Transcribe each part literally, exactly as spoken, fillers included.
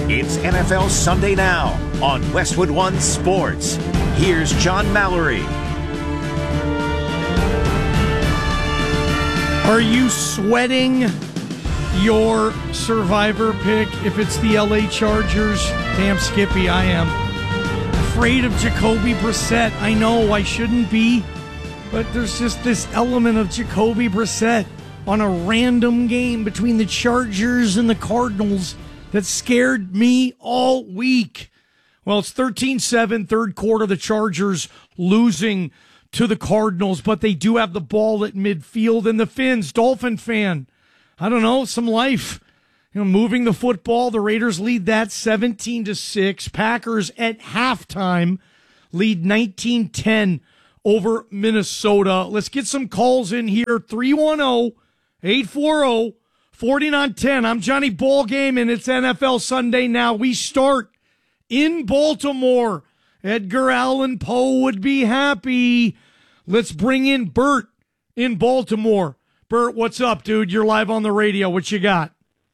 It's N F L Sunday Now on Westwood One Sports. Here's John Mallory. Are you sweating your survivor pick if it's the L A Chargers? Damn, Skippy, I am. Afraid of Jacoby Brissett. I know I shouldn't be, but there's just this element of Jacoby Brissett on a random game between the Chargers and the Cardinals that scared me all week. Well, it's thirteen seven, third quarter, the Chargers losing to the Cardinals, but they do have the ball at midfield, and the Finns, Dolphin fan, I don't know, some life. You know, moving the football, the Raiders lead that seventeen to six. Packers at halftime lead nineteen ten over Minnesota. Let's get some calls in here. three one zero, eight four zero, four nine one zero. I'm Johnny Ballgame, and it's N F L Sunday Now. We start in Baltimore. Edgar Allan Poe would be happy. Let's bring in Bert in Baltimore. Bert, what's up, dude? You're live on the radio. What you got?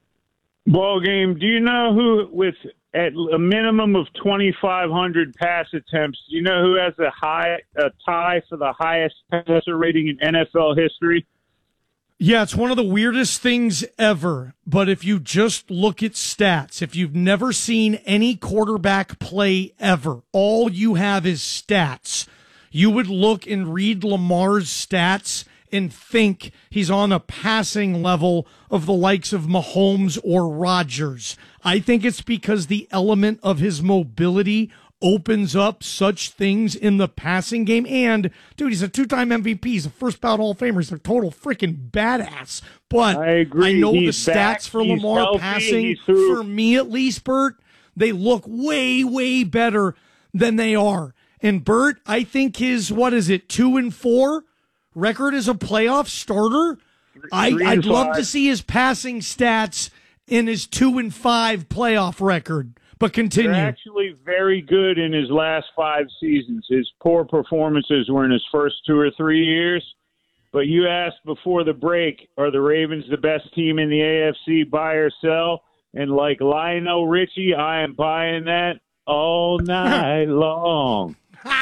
Ball game. Do you know who, with at a minimum of twenty-five hundred pass attempts, do you know who has a high a tie for the highest passer rating in N F L history? Yeah, it's one of the weirdest things ever. But if you just look at stats, if you've never seen any quarterback play ever, all you have is stats, you would look and read Lamar's stats and think he's on a passing level of the likes of Mahomes or Rodgers. I think it's because the element of his mobility opens up such things in the passing game. And, dude, he's a two-time M V P. He's a first-ballot Hall of Famer. He's a total freaking badass. But I agree. I know he's the stats back. for he's Lamar healthy. passing, threw- for me at least, Bert, they look way, way better than they are. And Bert, I think his, what is it, two and four record as a playoff starter? I, I'd love to see his passing stats in his two and five playoff record. But continue. They're actually very good in his last five seasons. His poor performances were in his first two or three years. But you asked before the break, are the Ravens the best team in the A F C, buy or sell? And like Lionel Richie, I am buying that all night long.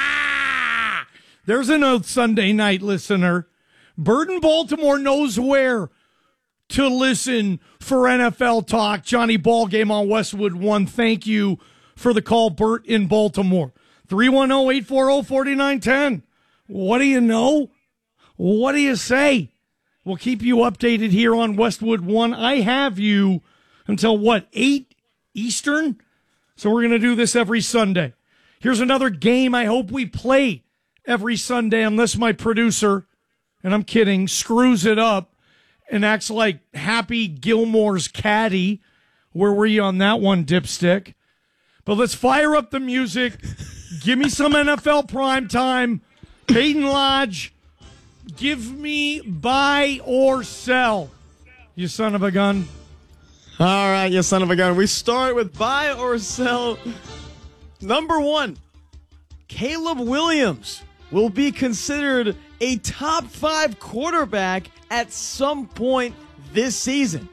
Ha! There's an old Sunday night listener. Bert in Baltimore knows where to listen for N F L talk. Johnny Ballgame on Westwood One. Thank you for the call, Bert in Baltimore. three one zero, eight four zero, four nine one zero. What do you know? What do you say? We'll keep you updated here on Westwood One. I have you until, what, eight Eastern? So we're going to do this every Sunday. Here's another game I hope we play every Sunday, unless my producer, and I'm kidding, screws it up and acts like Happy Gilmore's caddy. Where were you on that one, dipstick? But let's fire up the music. Give me some N F L prime time. Peyton Lodge, give me buy or sell, you son of a gun. All right, you son of a gun. We start with buy or sell. Number one, Caleb Williams will be considered a top five quarterback at some point this season.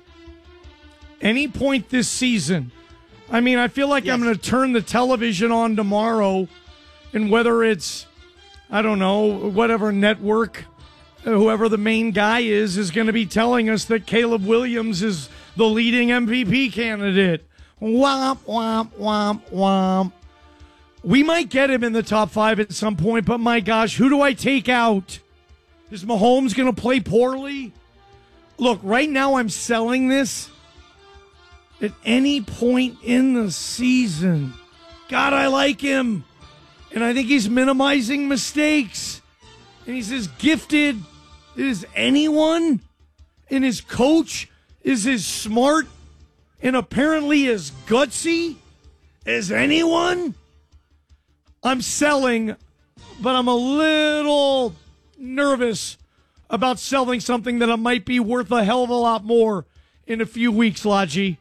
Any point this season. I mean, I feel like yes. I'm going to turn the television on tomorrow, and whether it's, I don't know, whatever network, whoever the main guy is, is going to be telling us that Caleb Williams is the leading M V P candidate. Womp, womp, womp, womp. We might get him in the top five at some point, but my gosh, who do I take out? Is Mahomes going to play poorly? Look, right now I'm selling this at any point in the season. God, I like him. And I think he's minimizing mistakes. And he's as gifted as anyone. And his coach is as smart and apparently as gutsy as anyone. I'm selling, but I'm a little nervous about selling something that might be worth a hell of a lot more in a few weeks, Lodgy.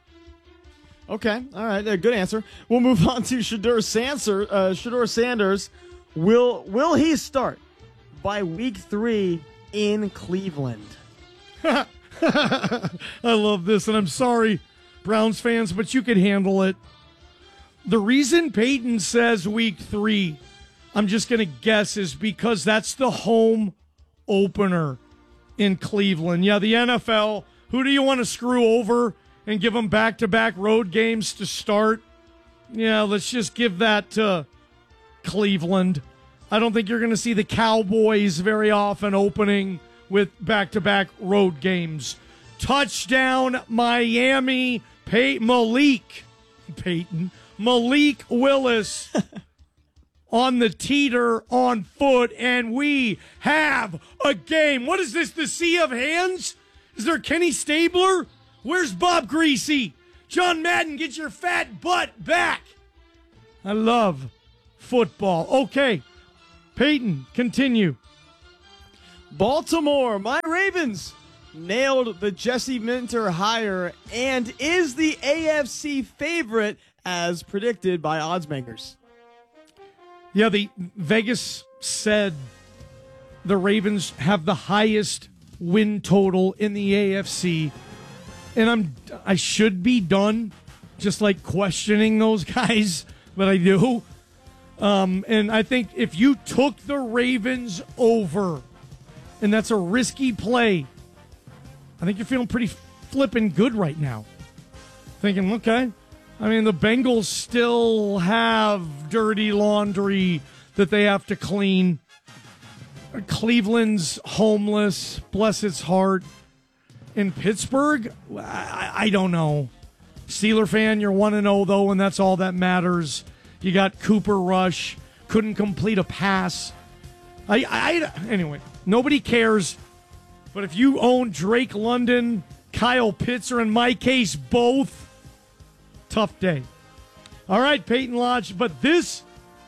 Okay, all right, uh, good answer. We'll move on to Shedeur Sanders. Uh, Shedeur Sanders, will will he start by week three in Cleveland? I love this, and I'm sorry, Browns fans, but you could handle it. The reason Peyton says week three, I'm just going to guess, is because that's the home opener in Cleveland. Yeah, the N F L, who do you want to screw over and give them back-to-back road games to start? Yeah, let's just give that to Cleveland. I don't think you're going to see the Cowboys very often opening with back-to-back road games. Touchdown, Miami, Pey- Malik, Peyton, Malik Willis on the teeter on foot, and we have a game. What is this, the sea of hands? Is there Kenny Stabler? Where's Bob Greasy? John Madden, get your fat butt back. I love football. Okay, Peyton, continue. Baltimore, my Ravens, nailed the Jesse Minter hire and is the A F C favorite as predicted by oddsmakers. Yeah, the Vegas said the Ravens have the highest win total in the A F C. And I'm I should be done just like questioning those guys, but I do. Um, and I think if you took the Ravens over, and that's a risky play, I think you're feeling pretty flippin' good right now. Thinking, okay, I mean, the Bengals still have dirty laundry that they have to clean. Cleveland's homeless, bless its heart. In Pittsburgh, I, I don't know. Steeler fan, you're one and oh, though, and that's all that matters. You got Cooper Rush, couldn't complete a pass. I, I Anyway, nobody cares. But if you own Drake London, Kyle Pitts, or in my case, both, tough day. All right, Peyton Lodge, but this,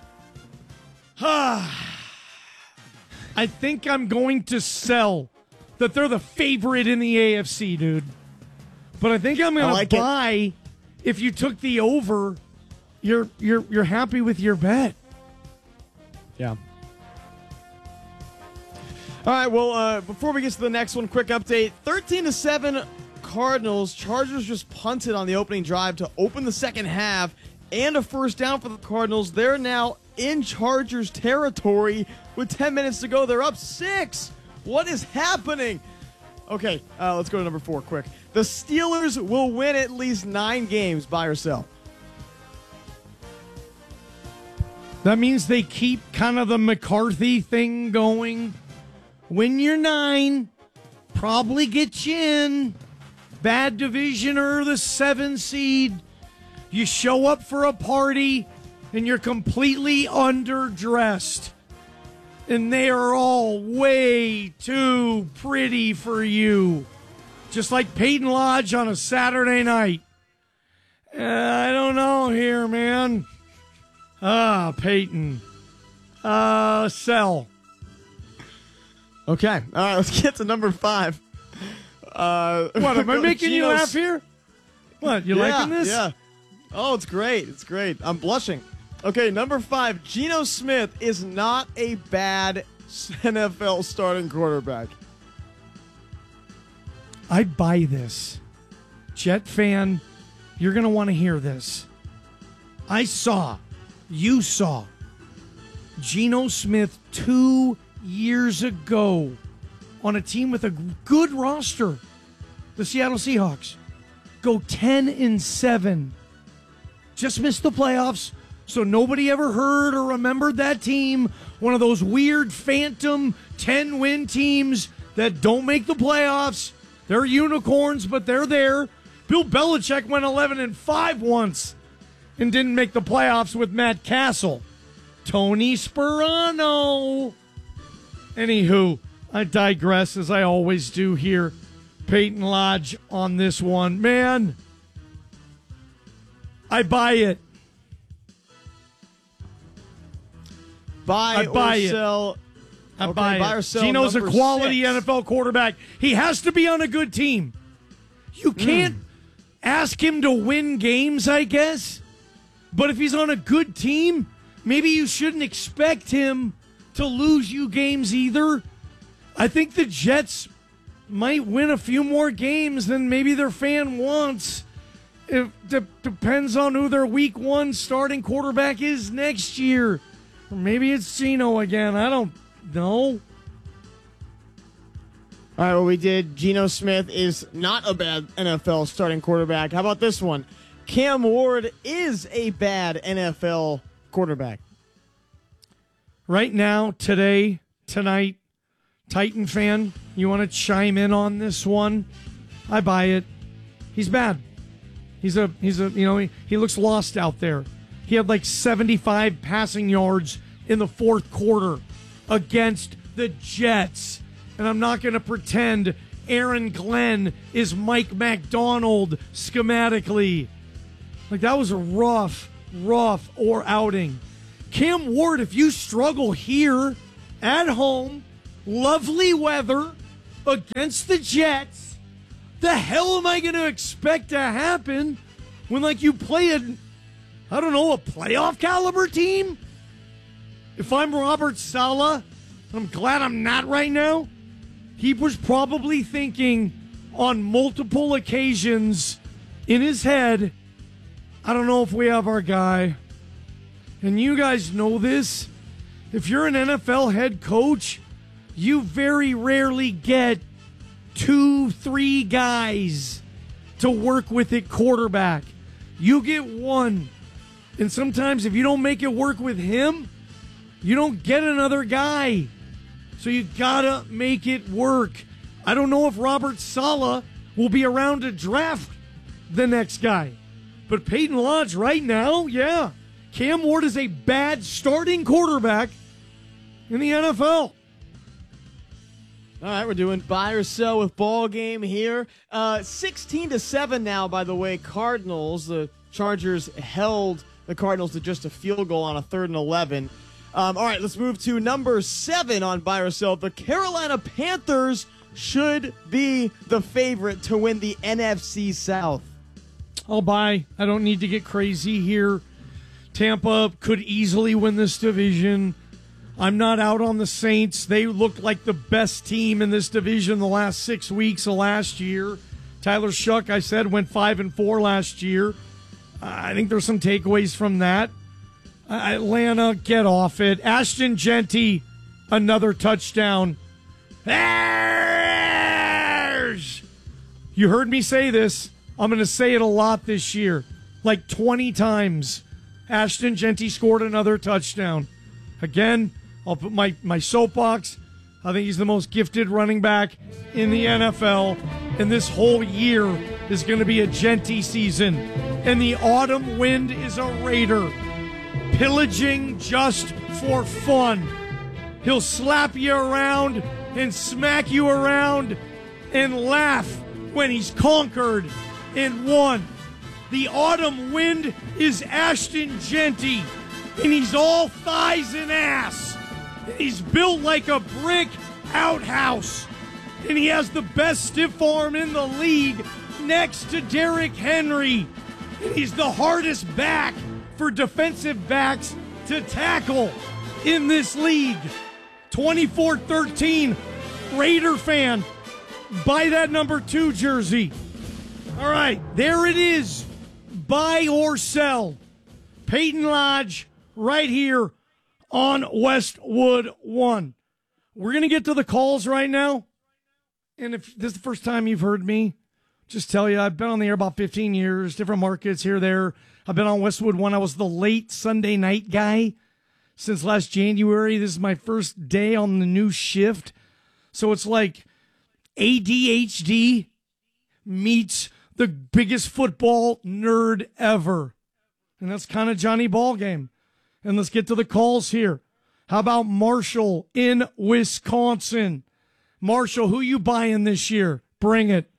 ah, I think I'm going to sell that they're the favorite in the A F C, dude. But I think I'm going like to buy it. If you took the over, you're you're you're happy with your bet. Yeah. All right, well, uh, before we get to the next one, quick update. thirteen to seven Cardinals. Chargers just punted on the opening drive to open the second half and a first down for the Cardinals. They're now in Chargers territory with ten minutes to go. They're up six. What is happening? Okay, uh, let's go to number four quick. The Steelers will win at least nine games, buy or sell. That means they keep kind of the McCarthy thing going. Win your nine, probably get you in. Bad divisioner, the seven seed. You show up for a party and you're completely underdressed. And they are all way too pretty for you. Just like Peyton Lodge on a Saturday night. Uh, I don't know here, man. Ah, Peyton. Uh, sell. Okay, all right, let's get to number five. Uh, what, am I making you Geno's- laugh here? What, you yeah, liking this? Yeah. Oh, it's great. It's great. I'm blushing. Okay, number five, Geno Smith is not a bad N F L starting quarterback. I buy this. Jet fan, you're going to want to hear this. I saw, you saw, Geno Smith two years ago on a team with a good roster, the Seattle Seahawks, go ten and seven. Just missed the playoffs, so nobody ever heard or remembered that team. One of those weird phantom ten-win teams that don't make the playoffs. They're unicorns, but they're there. Bill Belichick went eleven and five once and didn't make the playoffs with Matt Castle. Tony Sperano. Anywho, I digress as I always do here. Peyton Lodge on this one. Man, I buy it. Buy, I buy or it. sell. I Okay, buy, buy it. or sell Geno's a number quality six. N F L quarterback. He has to be on a good team. You can't Hmm. ask him to win games, I guess. But if he's on a good team, maybe you shouldn't expect him to lose you games either. I think the Jets might win a few more games than maybe their fan wants. It de- depends on who their week one starting quarterback is next year. Or maybe it's Geno again. I don't know. All right, well, we did. Geno Smith is not a bad N F L starting quarterback. How about this one? Cam Ward is a bad N F L quarterback. Right now, today, tonight, Titan fan, you want to chime in on this one? I buy it. He's bad. He's a, he's a, you know, he, he looks lost out there. He had like seventy-five passing yards in the fourth quarter against the Jets. And I'm not going to pretend Aaron Glenn is Mike McDonald schematically. Like, that was a rough, rough or outing. Cam Ward, if you struggle here at home, lovely weather against the Jets, the hell am I going to expect to happen when, like, you play a, I don't know, a playoff caliber team? If I'm Robert Saleh, I'm glad I'm not right now. He was probably thinking on multiple occasions in his head, I don't know if we have our guy. And you guys know this. If you're an N F L head coach, you very rarely get two, three guys to work with at quarterback. You get one. And sometimes if you don't make it work with him, you don't get another guy. So you gotta make it work. I don't know if Robert Saleh will be around to draft the next guy. But Peyton Lodge right now, yeah. Cam Ward is a bad starting quarterback in the N F L. All right, we're doing buy or sell with ball game here. Uh, sixteen to seven now, by the way, Cardinals. The Chargers held the Cardinals to just a field goal on a third and eleven. Um, all right, let's move to number seven on buy or sell. The Carolina Panthers should be the favorite to win the N F C South. I'll buy. I don't need to get crazy here. Tampa could easily win this division. I'm not out on the Saints. They looked like the best team in this division the last six weeks of last year. Tyler Shuck, I said, went five and four last year. I think there's some takeaways from that. Atlanta, get off it. Ashton Genty, another touchdown. Bears! You heard me say this. I'm going to say it a lot this year. Like twenty times. Ashton Genty scored another touchdown. Again, I'll put my, my soapbox. I think he's the most gifted running back in the N F L. And this whole year is going to be a Genty season. And the autumn wind is a Raider. Pillaging just for fun. He'll slap you around and smack you around and laugh when he's conquered and won. The autumn wind is Ashton Genty, and he's all thighs and ass. He's built like a brick outhouse, and he has the best stiff arm in the league next to Derrick Henry. And he's the hardest back for defensive backs to tackle in this league. twenty-four thirteen, Raider fan, buy that number two jersey. All right, there it is. Buy or sell. Peyton Lodge right here on Westwood One. We're going to get to the calls right now. And if this is the first time you've heard me, just tell you, I've been on the air about fifteen years, different markets here, there. I've been on Westwood One. I was the late Sunday night guy since last January. This is my first day on the new shift. So it's like A D H D meets the biggest football nerd ever. And that's kind of Johnny Ballgame. And let's get to the calls here. How about Marshall in Wisconsin? Marshall, who you buying this year? Bring it.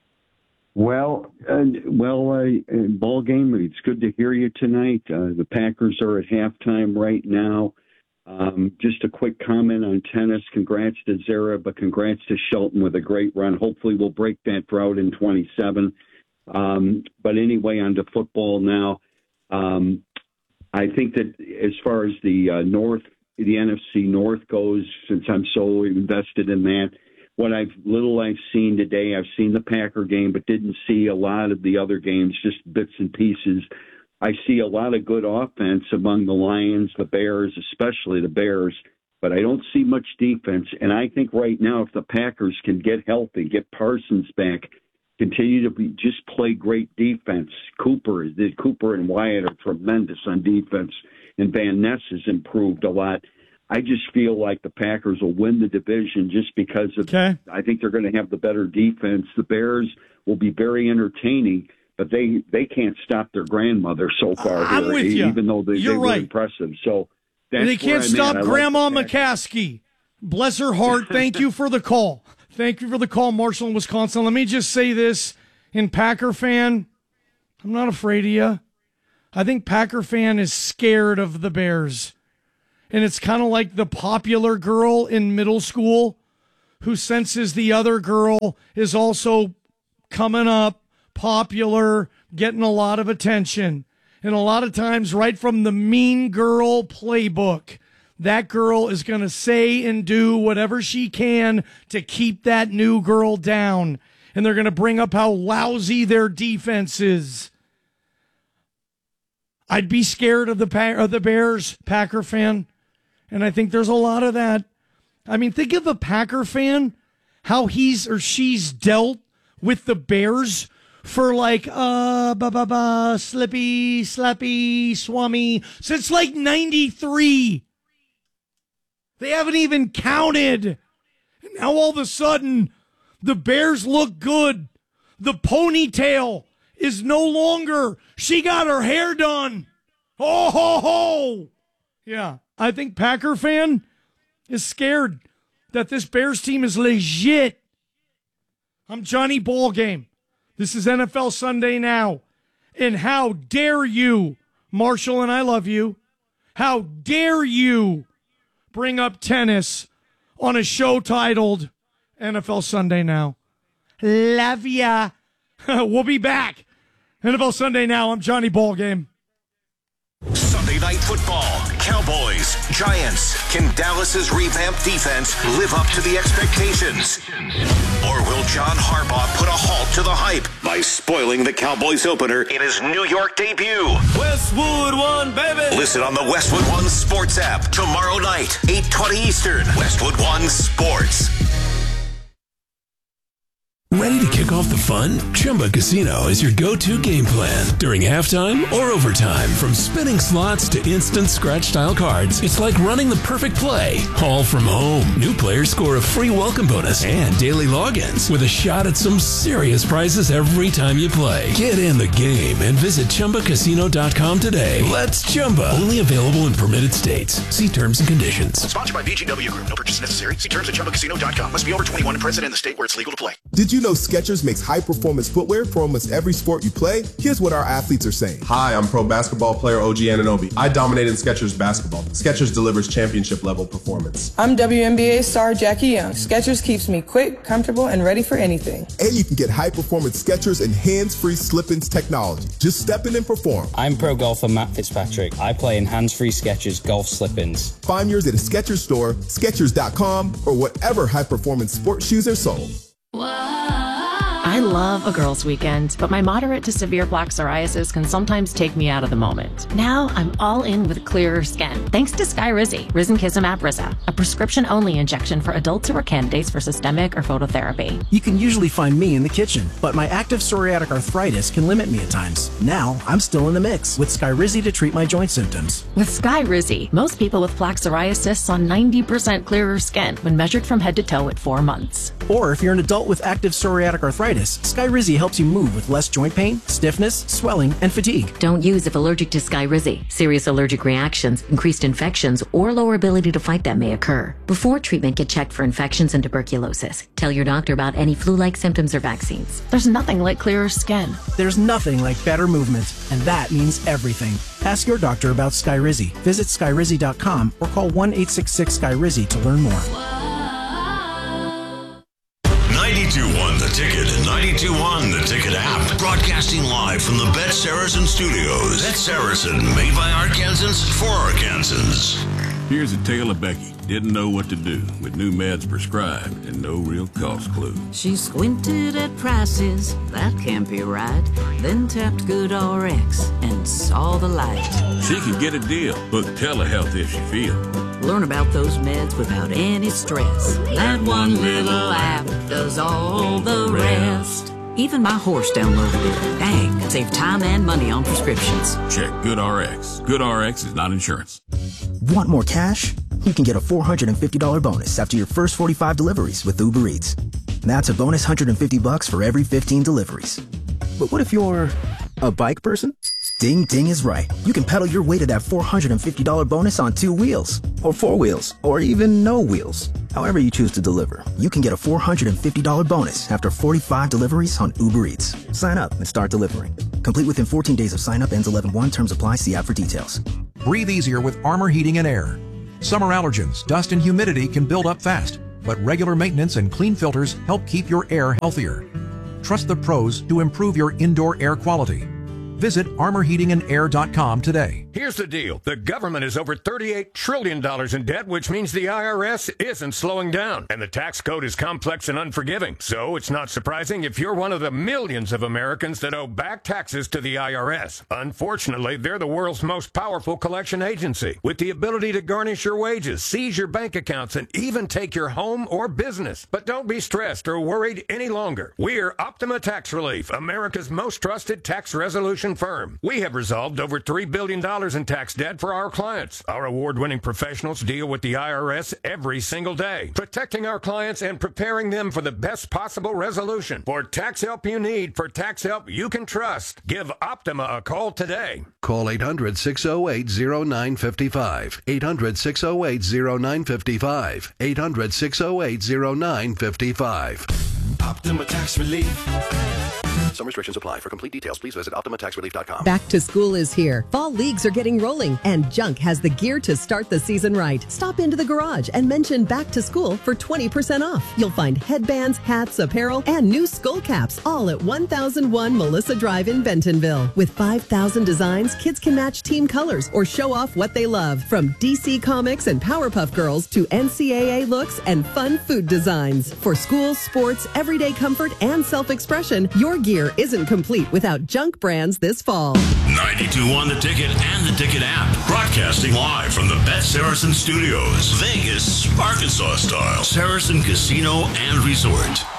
Well, uh, well, uh, ball game. It's good to hear you tonight. Uh, the Packers are at halftime right now. Um, just a quick comment on tennis. Congrats to Zara, but congrats to Shelton with a great run. Hopefully, we'll break that drought in twenty-seven. Um, but anyway, on to football now. Um, I think that as far as the uh, North, the N F C North goes, since I'm so invested in that, what I've little I've seen today. I've seen the Packer game, but didn't see a lot of the other games, just bits and pieces. I see a lot of good offense among the Lions, the Bears, especially the Bears, but I don't see much defense. And I think right now, if the Packers can get healthy, get Parsons back, continue to be, just play great defense. Cooper, Cooper and Wyatt are tremendous on defense, and Van Ness has improved a lot. I just feel like the Packers will win the division just because of. Okay. I think they're going to have the better defense. The Bears will be very entertaining, but they, they can't stop their grandmother so far I'm here, with you. even though they, You're they were right. impressive. So that's and they can't where I'm stop at. I Grandma like the Packers. McCaskey. Bless her heart. Thank you for the call. Thank you for the call, Marshall in Wisconsin. Let me just say this. In Packer fan, I'm not afraid of you. I think Packer fan is scared of the Bears. And it's kind of like the popular girl in middle school who senses the other girl is also coming up, popular, getting a lot of attention. And a lot of times right from the mean girl playbook, that girl is going to say and do whatever she can to keep that new girl down. And they're going to bring up how lousy their defense is. I'd be scared of the pa- of the Bears, Packer fan. And I think there's a lot of that. I mean, think of a Packer fan, how he's or she's dealt with the Bears for like, uh, ba ba ba, slippy, slappy, swummy, since like ninety-three. They haven't even counted. And now all of a sudden, the Bears look good. The ponytail is no longer, she got her hair done. Oh, ho, ho. Yeah, I think Packer fan is scared that this Bears team is legit. I'm Johnny Ballgame. This is N F L Sunday Now. And how dare you, Marshall, and I love you, how dare you bring up tennis on a show titled N F L Sunday Now. Love ya. We'll be back. N F L Sunday Now. I'm Johnny Ballgame. Sunday Night Football. Cowboys, Giants. Can Dallas's revamped defense live up to the expectations? Or will John Harbaugh put a halt to the hype by spoiling the Cowboys opener in his New York debut? Westwood One, baby! Listen on the Westwood One Sports app tomorrow night, eight twenty Eastern. Westwood One Sports. Ready to kick off the fun? Chumba Casino is your go-to game plan during halftime or overtime. From spinning slots to instant scratch-style cards, it's like running the perfect play, all from home. New players score a free welcome bonus and daily logins with a shot at some serious prizes every time you play. Get in the game and visit Chumba Casino dot com today. Let's Chumba. Only available in permitted states. See terms and conditions. Sponsored by V G W Group. No purchase necessary. See terms at Chumba Casino dot com. Must be over twenty-one and present in the state where it's legal to play. Did you know Skechers makes high-performance footwear for almost every sport you play? Here's what our athletes are saying. Hi, I'm pro basketball player O G Anunoby. I dominate in Skechers basketball. Skechers delivers championship-level performance. I'm W N B A star Jackie Young. Skechers keeps me quick, comfortable, and ready for anything. And you can get high-performance Skechers and hands-free slip-ins technology. Just step in and perform. I'm pro golfer Matt Fitzpatrick. I play in hands-free Skechers golf slip-ins. Find yours at a Skechers store, Skechers dot com, or whatever high-performance sports shoes are sold. I love a girls' weekend, but my moderate to severe plaque psoriasis can sometimes take me out of the moment. Now I'm all in with clearer skin, thanks to Skyrizi, Risankizumab Riza, a prescription-only injection for adults who are candidates for systemic or phototherapy. You can usually find me in the kitchen, but my active psoriatic arthritis can limit me at times. Now I'm still in the mix with Skyrizi to treat my joint symptoms. With Skyrizi, most people with plaque psoriasis saw ninety percent clearer skin when measured from head to toe at four months. Or if you're an adult with active psoriatic arthritis, Skyrizi helps you move with less joint pain, stiffness, swelling, and fatigue. Don't use if allergic to Skyrizi. Serious allergic reactions, increased infections, or lower ability to fight them may occur. Before treatment, get checked for infections and tuberculosis. Tell your doctor about any flu-like symptoms or vaccines. There's nothing like clearer skin. There's nothing like better movement, and that means everything. Ask your doctor about Skyrizi. Visit Skyrizi dot com or call one eight six six Skyrizi to learn more. ninety-two point one The Ticket and ninety-two point one The Ticket app. Broadcasting live from the Bet Saracen studios. Bet Saracen, made by Arkansans for Arkansans. Here's a tale of Becky. Didn't know what to do with new meds prescribed and no real cost clue. She squinted at prices, that can't be right. Then tapped GoodRx and saw the light. She can get a deal. Book telehealth if she feels. Learn about those meds without any stress. That one little app does all the rest. Even my horse downloaded it. Dang, save time and money on prescriptions. Check GoodRx. GoodRx is not insurance. Want more cash? You can get a four hundred fifty dollars bonus after your first forty-five deliveries with Uber Eats. That's a bonus one hundred fifty bucks for every fifteen deliveries. But what if you're a bike person? Ding Ding is right. You can pedal your way to that four hundred fifty dollars bonus on two wheels, or four wheels, or even no wheels. However you choose to deliver, you can get a four hundred fifty dollars bonus after forty-five deliveries on Uber Eats. Sign up and start delivering. Complete within fourteen days of sign up. Ends eleven one. Terms apply. See app for details. Breathe easier with Armor Heating and Air. Summer allergens, dust, and humidity can build up fast, but regular maintenance and clean filters help keep your air healthier. Trust the pros to improve your indoor air quality. Visit armor heating and air dot com today. Here's the deal. The government is over thirty-eight trillion dollars in debt, which means the I R S isn't slowing down. And the tax code is complex and unforgiving. So it's not surprising if you're one of the millions of Americans that owe back taxes to the I R S. Unfortunately, they're the world's most powerful collection agency, with the ability to garnish your wages, seize your bank accounts, and even take your home or business. But don't be stressed or worried any longer. We're Optima Tax Relief, America's most trusted tax resolution firm. We have resolved over three billion dollars in tax debt for our clients. Our award-winning professionals deal with the I R S every single day, protecting our clients and preparing them for the best possible resolution. For tax help you need, for tax help you can trust, give Optima a call today. Call eight hundred, six oh eight, oh nine five five. eight hundred, six oh eight, oh nine five five. eight hundred, six oh eight, oh nine five five. Optima Tax Relief. Some restrictions apply. For complete details, please visit optima tax relief dot com. Back to school is here. Fall leagues are getting rolling, and Junk has the gear to start the season right. Stop into the garage and mention Back to School for twenty percent off. You'll find headbands, hats, apparel, and new skull caps, all at one thousand one Melissa Drive in Bentonville. With five thousand designs, kids can match team colors or show off what they love. From D C Comics and Powerpuff Girls to N C double A looks and fun food designs. For school, sports, everyday comfort, and self-expression, your gear isn't complete without Junk brands this fall. ninety-two point one The Ticket and the Ticket app. Broadcasting live from the Bet Saracen Studios. Vegas, Arkansas style. Saracen Casino and Resort.